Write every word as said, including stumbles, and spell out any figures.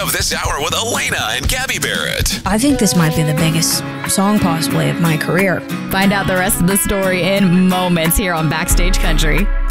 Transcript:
up this hour with Elena and Gabby Barrett. I think this might be the biggest song possibly of my career. Find out the rest of the story in moments here on Backstage Country.